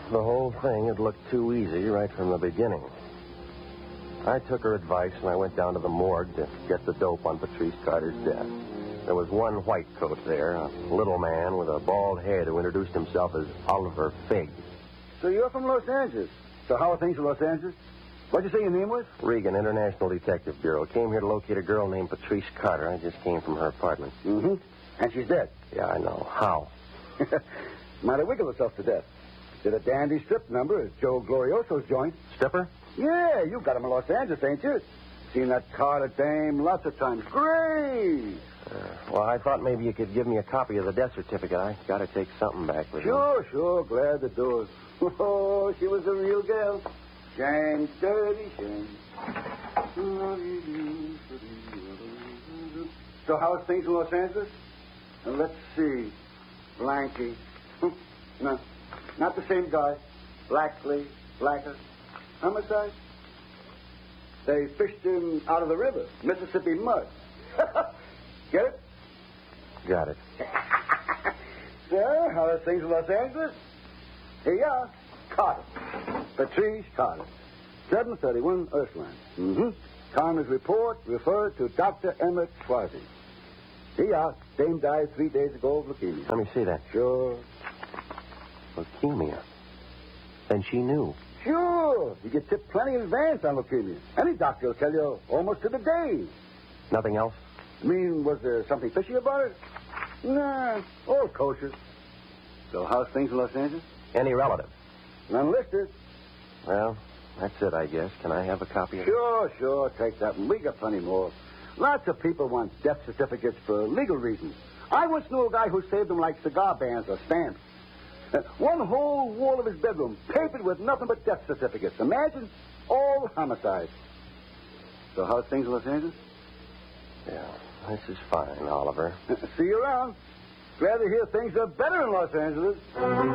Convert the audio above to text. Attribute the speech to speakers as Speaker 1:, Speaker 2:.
Speaker 1: the whole thing had looked too easy right from the beginning. I took her advice and I went down to the morgue to get the dope on Patrice Carter's death. There was one white coat there, a little man with a bald head who introduced himself as Oliver Fig.
Speaker 2: So you're from Los Angeles. So how are things in Los Angeles? What'd you say your name was?
Speaker 1: Regan, International Detective Bureau. Came here to locate a girl named Patrice Carter. I just came from her apartment.
Speaker 2: Mm-hmm. And she's dead.
Speaker 1: Yeah, I know. How?
Speaker 2: Might have wiggled herself to death. Did a dandy strip number at Joe Glorioso's joint.
Speaker 1: Stripper?
Speaker 2: Yeah, you got him in Los Angeles, ain't you? Seen that Carter dame lots of times. Great!
Speaker 1: Well, I thought maybe you could give me a copy of the death certificate. I got to take something back with me.
Speaker 2: Sure. Glad to do it. Oh, she was a real girl. Shame, dirty shame. So how's things in Los Angeles? Let's see. Blanky. No, not the same guy. Blackley, Blacker. Homicide? They fished him out of the river. Mississippi mud. Get it?
Speaker 1: Got it.
Speaker 2: So, how are things in Los Angeles? Here you are. Carter. Patrice Carter. 731 Earthline. Mm-hmm. Coroner's report referred to Dr. Emmett Schwarzy. Here you are. Dame died 3 days ago of leukemia.
Speaker 1: Let me see that.
Speaker 2: Sure.
Speaker 1: Leukemia. Then she knew.
Speaker 2: Sure. You get tipped plenty in advance on leukemia. Any doctor will tell you almost to the day.
Speaker 1: Nothing else?
Speaker 2: I mean, was there something fishy about it? Nah, all kosher. So how's things in Los Angeles?
Speaker 1: Any relative?
Speaker 2: None listed.
Speaker 1: Well, that's it, I guess. Can I have a copy of it?
Speaker 2: Sure. Take that one. We got plenty more. Lots of people want death certificates for legal reasons. I once knew a guy who saved them like cigar bands or stamps. One whole wall of his bedroom papered with nothing but death certificates. Imagine all homicides. So how's things in Los Angeles?
Speaker 1: Yeah, this is fine, Oliver.
Speaker 2: See you around. Glad to hear things are better in Los Angeles.